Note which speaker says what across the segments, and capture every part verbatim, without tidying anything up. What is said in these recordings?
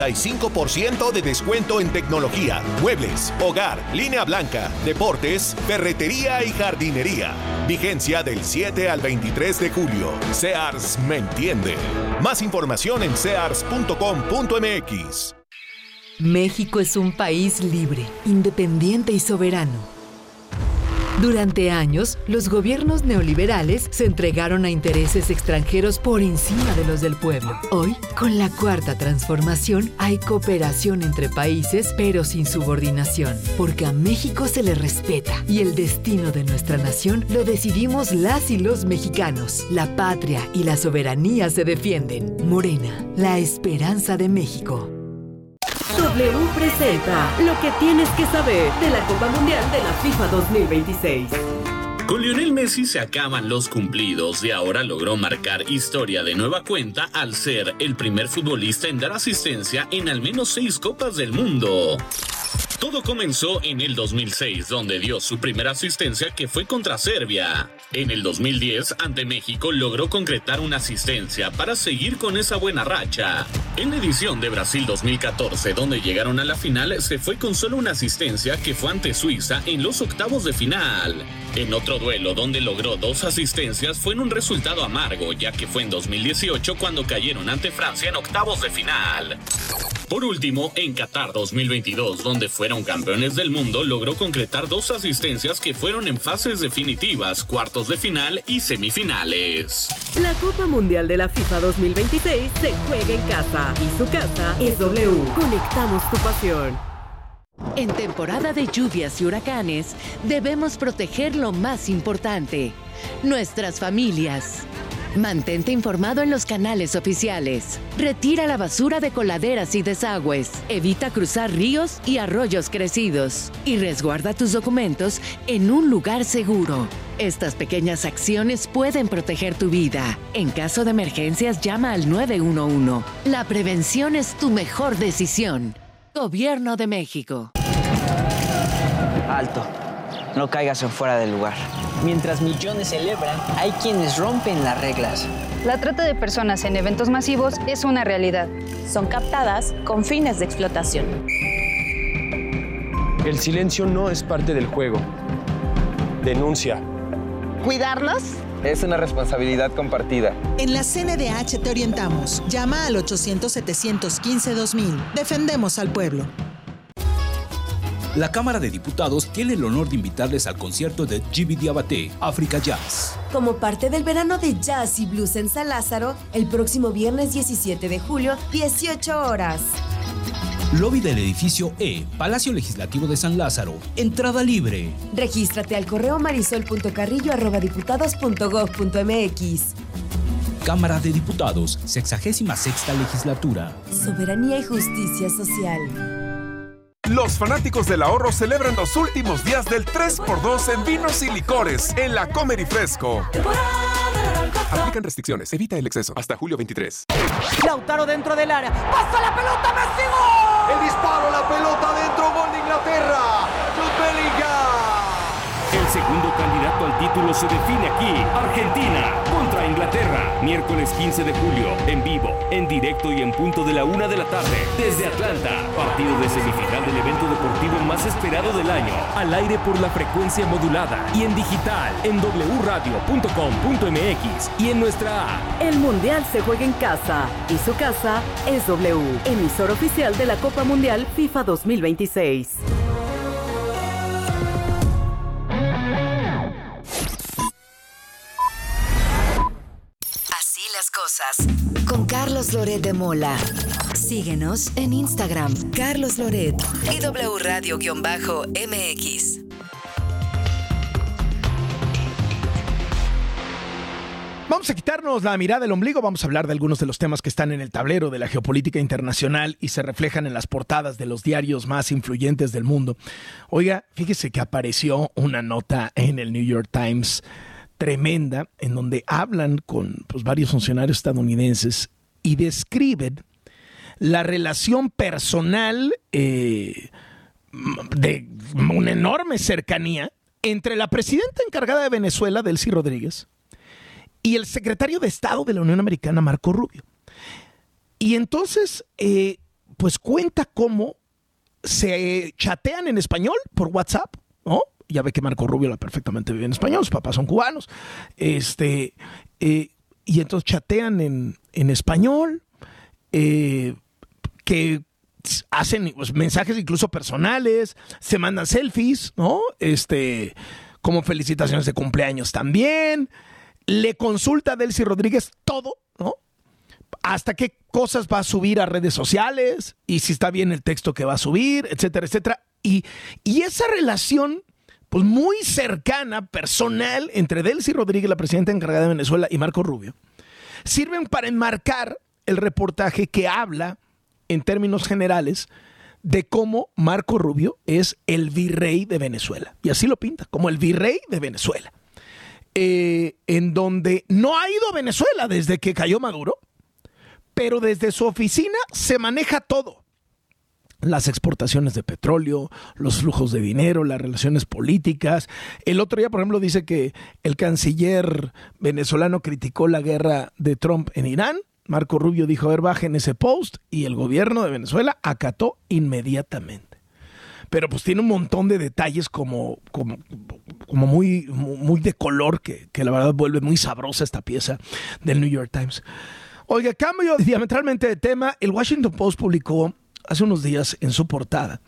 Speaker 1: cinco por ciento de descuento en tecnología, muebles, hogar, línea blanca, deportes, ferretería y jardinería. Vigencia del siete al veintitrés de julio. Sears me entiende. Más información en sears punto com punto m x.
Speaker 2: México es un país libre, independiente y soberano. Durante años, los gobiernos neoliberales se entregaron a intereses extranjeros por encima de los del pueblo. Hoy, con la Cuarta Transformación, hay cooperación entre países, pero sin subordinación, porque a México se le respeta y el destino de nuestra nación lo decidimos las y los mexicanos. La patria y la soberanía se defienden. Morena, la esperanza de México.
Speaker 3: W presenta lo que tienes que saber de la Copa Mundial de la FIFA dos mil veintiséis.
Speaker 4: Con Lionel Messi se acaban los cumplidos y ahora logró marcar historia de nueva cuenta al ser el primer futbolista en dar asistencia en al menos seis Copas del Mundo. Todo comenzó en el dos mil seis, donde dio su primera asistencia, que fue contra Serbia. En el dos mil diez, ante México, logró concretar una asistencia para seguir con esa buena racha. En la edición de Brasil dos mil catorce, donde llegaron a la final, se fue con solo una asistencia, que fue ante Suiza en los octavos de final. En otro duelo, donde logró dos asistencias, fue en un resultado amargo, ya que fue en dos mil dieciocho cuando cayeron ante Francia en octavos de final. Por último, en Qatar dos mil veintidós, donde fueron campeones del mundo, logró concretar dos asistencias que fueron en fases definitivas, cuartos de final y semifinales.
Speaker 3: La Copa Mundial de la FIFA dos mil veintiséis se juega en casa y su casa es W. Conectamos tu pasión.
Speaker 2: En temporada de lluvias y huracanes, debemos proteger lo más importante, nuestras familias. Mantente informado en los canales oficiales. Retira la basura de coladeras y desagües. Evita cruzar ríos y arroyos crecidos. Y resguarda tus documentos en un lugar seguro. Estas pequeñas acciones pueden proteger tu vida. En caso de emergencias, llama al nueve uno uno. La prevención es tu mejor decisión. Gobierno de México.
Speaker 5: Alto. No caigas en fuera del lugar. Mientras millones celebran, hay quienes rompen las reglas.
Speaker 6: La trata de personas en eventos masivos es una realidad.
Speaker 7: Son captadas con fines de explotación.
Speaker 8: El silencio no es parte del juego. Denuncia.
Speaker 9: ¿Cuidarlos?
Speaker 10: Es una responsabilidad compartida.
Speaker 11: En la C N D H te orientamos. Llama al ochocientos, setecientos quince, dos mil. Defendemos al pueblo.
Speaker 12: La Cámara de Diputados tiene el honor de invitarles al concierto de Djiby Diabaté, Africa Jazz.
Speaker 13: Como parte del verano de jazz y blues en San Lázaro, el próximo viernes diecisiete de julio, dieciocho horas.
Speaker 12: Lobby del edificio E, Palacio Legislativo de San Lázaro. Entrada libre.
Speaker 13: Regístrate al correo marisol punto carrillo arroba diputados punto gob punto m x.
Speaker 12: Cámara de Diputados, sexagésima sexta legislatura.
Speaker 13: Soberanía y justicia social.
Speaker 14: Los fanáticos del ahorro celebran los últimos días del tres por dos en vinos y licores en la Comer y Fresco. Aplican restricciones, evita el exceso. Hasta julio veintitrés.
Speaker 15: Lautaro dentro del área. ¡Pasa la pelota, Messi! ¡Gol!
Speaker 16: El disparo, la pelota dentro, gol de Inglaterra. Jude Bellingham.
Speaker 17: El segundo candidato al título se define aquí. Argentina contra Inglaterra. Miércoles quince de julio, en vivo, en directo y en punto de la una de la tarde. Desde Atlanta, partido de semifinal del evento deportivo más esperado del año. Al aire por la frecuencia modulada y en digital, en doble u radio punto com punto m x y en nuestra app.
Speaker 3: El Mundial se juega en casa y su casa es W, emisor oficial de la Copa Mundial FIFA dos mil veintiséis.
Speaker 2: Cosas con Carlos Loret de Mola. Síguenos en Instagram, Carlos Loret y W Radio-M X.
Speaker 18: Vamos a quitarnos la mirada del ombligo, vamos a hablar de algunos de los temas que están en el tablero de la geopolítica internacional y se reflejan en las portadas de los diarios más influyentes del mundo. Oiga, fíjese que apareció una nota en el New York Times tremenda, en donde hablan con pues, varios funcionarios estadounidenses y describen la relación personal eh, de una enorme cercanía entre la presidenta encargada de Venezuela, Delcy Rodríguez, y el secretario de Estado de la Unión Americana, Marco Rubio. Y entonces, eh, pues cuenta cómo se chatean en español por WhatsApp, ¿no? Ya ve que Marco Rubio la perfectamente vive en español, sus papás son cubanos. Este, eh, y entonces chatean en, en español, eh, que hacen pues, mensajes incluso personales, se mandan selfies, ¿no? Este, como felicitaciones de cumpleaños también. Le consulta a Delcy Rodríguez todo, ¿no? Hasta qué cosas va a subir a redes sociales y si está bien el texto que va a subir, etcétera, etcétera. Y, y esa relación pues muy cercana, personal, entre Delcy Rodríguez, la presidenta encargada de Venezuela, y Marco Rubio, sirven para enmarcar el reportaje que habla, en términos generales, de cómo Marco Rubio es el virrey de Venezuela. Y así lo pinta, como el virrey de Venezuela. Eh, en donde no ha ido a Venezuela desde que cayó Maduro, pero desde su oficina se maneja todo. Las exportaciones de petróleo, los flujos de dinero, las relaciones políticas. El otro día, por ejemplo, dice que el canciller venezolano criticó la guerra de Trump en Irán. Marco Rubio dijo, a ver, bajen ese post, y el gobierno de Venezuela acató inmediatamente. Pero pues tiene un montón de detalles como, como, como muy, muy de color que, que la verdad vuelve muy sabrosa esta pieza del New York Times. Oiga, cambio diametralmente de tema. El Washington Post publicó hace unos días en su portada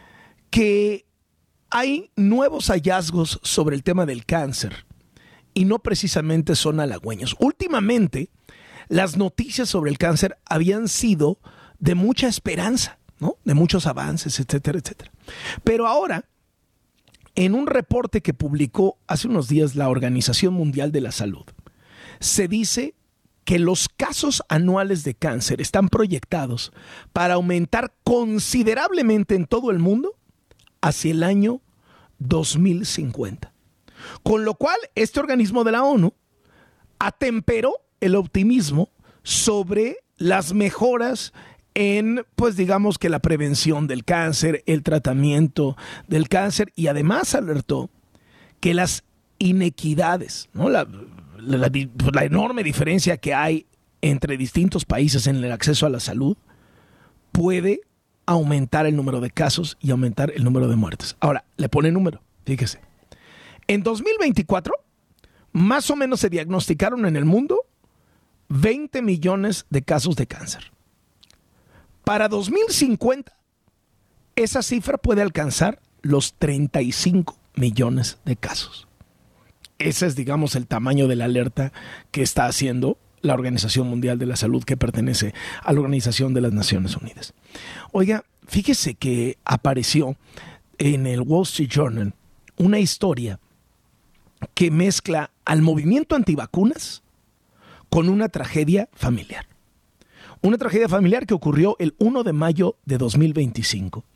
Speaker 18: que hay nuevos hallazgos sobre el tema del cáncer y no precisamente son halagüeños. Últimamente, las noticias sobre el cáncer habían sido de mucha esperanza, ¿no? De muchos avances, etcétera, etcétera. Pero ahora, en un reporte que publicó hace unos días la Organización Mundial de la Salud, se dice que los casos anuales de cáncer están proyectados para aumentar considerablemente en todo el mundo hacia el año dos mil cincuenta. Con lo cual, este organismo de la ONU atemperó el optimismo sobre las mejoras en, pues digamos que la prevención del cáncer, el tratamiento del cáncer, y además alertó que las inequidades, ¿no? la, la, la, la enorme diferencia que hay entre distintos países en el acceso a la salud puede aumentar el número de casos y aumentar el número de muertes. Ahora, le pone número, fíjese. En dos mil veinticuatro, más o menos se diagnosticaron en el mundo veinte millones de casos de cáncer. Para dos mil cincuenta, esa cifra puede alcanzar los treinta y cinco millones de casos. Ese es, digamos, el tamaño de la alerta que está haciendo la Organización Mundial de la Salud, que pertenece a la Organización de las Naciones Unidas. Oiga, fíjese que apareció en el Wall Street Journal una historia que mezcla al movimiento antivacunas con una tragedia familiar. Una tragedia familiar que ocurrió el primero de mayo de dos mil veinticinco,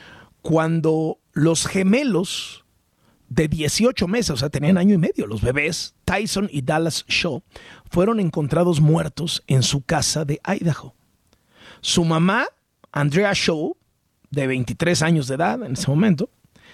Speaker 18: cuando los gemelos de dieciocho meses, o sea, tenían año y medio, los bebés, Tyson y Dallas Shaw, fueron encontrados muertos en su casa de Idaho. Su mamá, Andrea Shaw, de veintitrés años de edad en ese momento,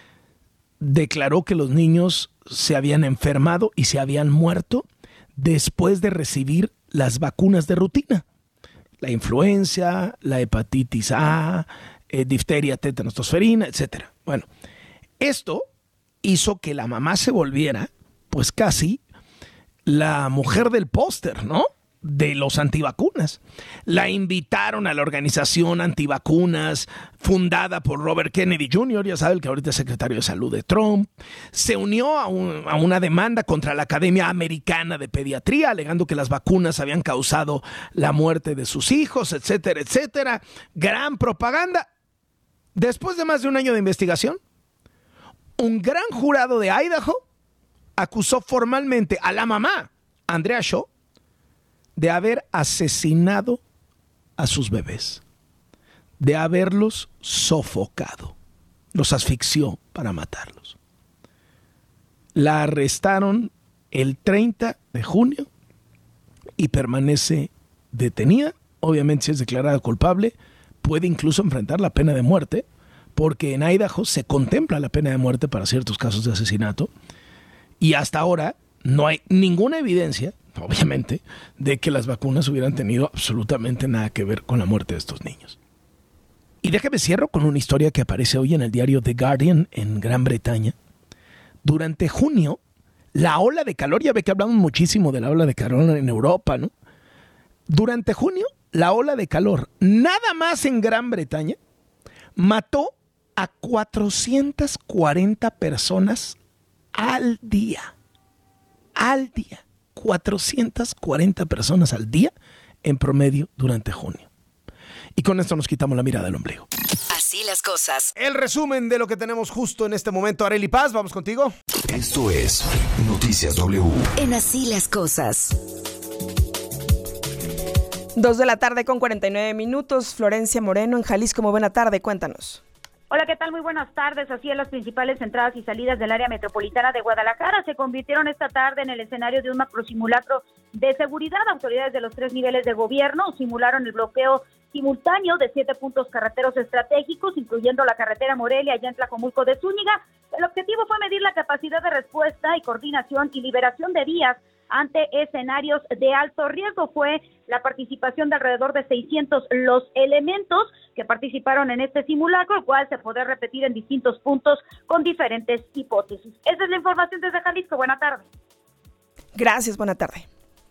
Speaker 18: declaró que los niños se habían enfermado y se habían muerto después de recibir las vacunas de rutina. La influenza, la hepatitis A, eh, difteria, tétanos, tosferina, etcétera. Bueno, esto hizo que la mamá se volviera, pues casi, la mujer del póster, ¿no? De los antivacunas. La invitaron a la organización antivacunas fundada por Robert Kennedy junior, ya sabe, el que ahorita es secretario de salud de Trump. Se unió a, un, a una demanda contra la Academia Americana de Pediatría, alegando que las vacunas habían causado la muerte de sus hijos, etcétera, etcétera. Gran propaganda. Después de más de un año de investigación, un gran jurado de Idaho acusó formalmente a la mamá, Andrea Shaw, de haber asesinado a sus bebés, de haberlos sofocado, los asfixió para matarlos. La arrestaron el treinta de junio y permanece detenida. Obviamente, si es declarada culpable, puede incluso enfrentar la pena de muerte, porque en Idaho se contempla la pena de muerte para ciertos casos de asesinato, y hasta ahora no hay ninguna evidencia, obviamente, de que las vacunas hubieran tenido absolutamente nada que ver con la muerte de estos niños. Y déjame cierro con una historia que aparece hoy en el diario The Guardian en Gran Bretaña. Durante junio, la ola de calor, ya ve que hablamos muchísimo de la ola de calor en Europa, ¿no? Durante junio, la ola de calor, nada más en Gran Bretaña, mató a cuatrocientas cuarenta personas al día. Al día. cuatrocientas cuarenta personas al día en promedio durante junio. Y con esto nos quitamos la mirada del ombligo.
Speaker 9: Así las cosas.
Speaker 19: El resumen de lo que tenemos justo en este momento. Arely Paz, vamos contigo.
Speaker 1: Esto es Noticias W.
Speaker 9: En Así las cosas.
Speaker 20: Dos de la tarde con cuarenta y nueve minutos. Florencia Moreno en Jalisco. Muy buena tarde, cuéntanos.
Speaker 21: Hola, ¿qué tal? Muy buenas tardes. Así es, las principales entradas y salidas del área metropolitana de Guadalajara se convirtieron esta tarde en el escenario de un macrosimulacro de seguridad. Autoridades de los tres niveles de gobierno simularon el bloqueo simultáneo de siete puntos carreteros estratégicos, incluyendo la carretera Morelia allá en Tlajomulco de Zúñiga. El objetivo fue medir la capacidad de respuesta y coordinación y liberación de vías ante escenarios de alto riesgo. Fue la participación de alrededor de seiscientos los elementos que participaron en este simulacro, el cual se podrá repetir en distintos puntos con diferentes hipótesis. Esa es la información desde Jalisco. Buena tarde.
Speaker 20: Gracias, buena tarde.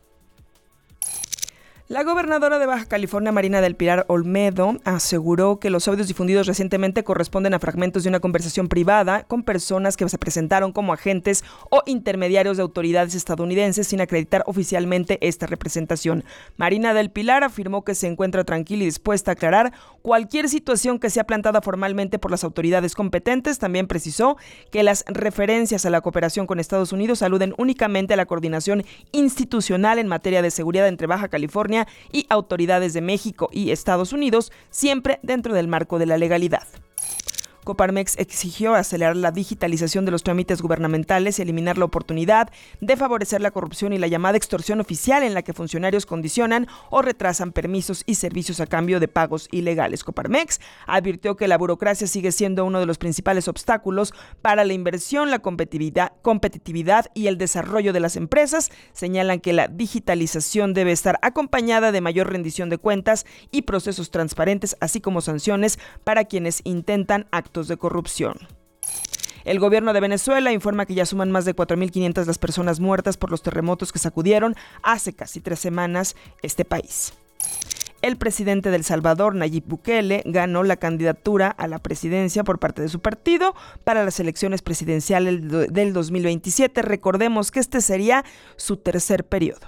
Speaker 20: La gobernadora de Baja California, Marina del Pilar Olmedo, aseguró que los audios difundidos recientemente corresponden a fragmentos de una conversación privada con personas que se presentaron como agentes o intermediarios de autoridades estadounidenses sin acreditar oficialmente esta representación. Marina del Pilar afirmó que se encuentra tranquila y dispuesta a aclarar cualquier situación que sea plantada formalmente por las autoridades competentes. También precisó que las referencias a la cooperación con Estados Unidos aluden únicamente a la coordinación institucional en materia de seguridad entre Baja California y autoridades de México y Estados Unidos, siempre dentro del marco de la legalidad. Coparmex exigió acelerar la digitalización de los trámites gubernamentales y eliminar la oportunidad de favorecer la corrupción y la llamada extorsión oficial, en la que funcionarios condicionan o retrasan permisos y servicios a cambio de pagos ilegales. Coparmex advirtió que la burocracia sigue siendo uno de los principales obstáculos para la inversión, la competitividad, competitividad y el desarrollo de las empresas. Señalan que la digitalización debe estar acompañada de mayor rendición de cuentas y procesos transparentes, así como sanciones para quienes intentan actos de corrupción. El gobierno de Venezuela informa que ya suman más de cuatro mil quinientas las personas muertas por los terremotos que sacudieron hace casi tres semanas este país. El presidente de El Salvador, Nayib Bukele, ganó la candidatura a la presidencia por parte de su partido para las elecciones presidenciales del dos mil veintisiete. Recordemos que este sería su tercer periodo.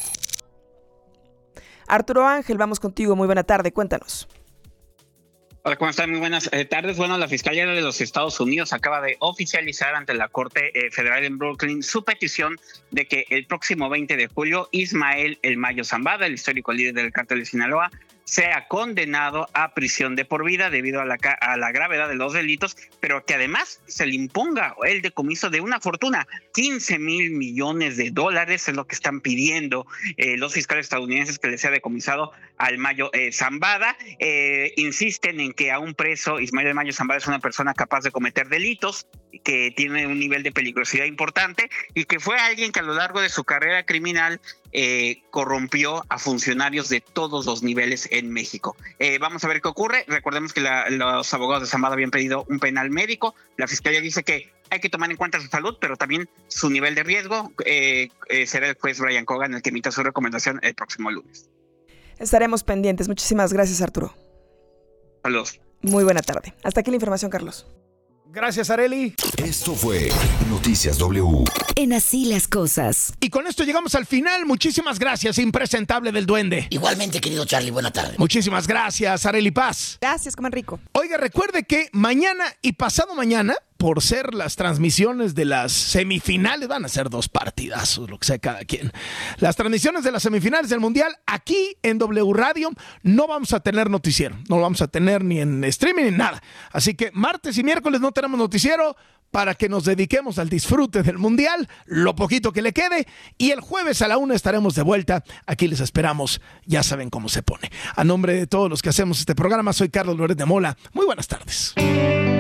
Speaker 20: Arturo Ángel, vamos contigo. Muy buena tarde, cuéntanos.
Speaker 22: Hola, ¿cómo están? Muy buenas eh, tardes. Bueno, la Fiscalía de los Estados Unidos acaba de oficializar ante la Corte eh, Federal en Brooklyn su petición de que el próximo veinte de julio Ismael El Mayo Zambada, el histórico líder del cártel de Sinaloa, sea condenado a prisión de por vida debido a la, a la gravedad de los delitos, pero que además se le imponga el decomiso de una fortuna. quince mil millones de dólares es lo que están pidiendo eh, los fiscales estadounidenses, que le sea decomisado al Mayo eh, Zambada. Eh, insisten en que a un preso, Ismael El Mayo Zambada es una persona capaz de cometer delitos, que tiene un nivel de peligrosidad importante y que fue alguien que a lo largo de su carrera criminal eh, corrompió a funcionarios de todos los niveles en México. Eh, vamos a ver qué ocurre. Recordemos que la, los abogados de Zambada habían pedido un penal médico. La Fiscalía dice que hay que tomar en cuenta su salud, pero también su nivel de riesgo. Eh, eh, será el juez Brian Cogan el que emita su recomendación el próximo lunes.
Speaker 20: Estaremos pendientes. Muchísimas gracias, Arturo.
Speaker 22: Saludos.
Speaker 20: Muy buena tarde. Hasta aquí la información, Carlos.
Speaker 19: Gracias, Arely.
Speaker 1: Esto fue Noticias W.
Speaker 9: En Así las cosas.
Speaker 18: Y con esto llegamos al final. Muchísimas gracias, impresentable del duende.
Speaker 23: Igualmente, querido Charlie, buena tarde.
Speaker 18: Muchísimas gracias, Arely Paz.
Speaker 20: Gracias, coman rico.
Speaker 18: Oiga, recuerde que mañana y pasado mañana, por ser las transmisiones de las semifinales, van a ser dos partidazos, lo que sea cada quien. Las transmisiones de las semifinales del Mundial, aquí en W Radio, no vamos a tener noticiero. No lo vamos a tener ni en streaming ni nada. Así que martes y miércoles no tenemos noticiero para que nos dediquemos al disfrute del Mundial, lo poquito que le quede. Y el jueves a la una estaremos de vuelta. Aquí les esperamos. Ya saben cómo se pone. A nombre de todos los que hacemos este programa, soy Carlos Loret de Mola. Muy buenas tardes.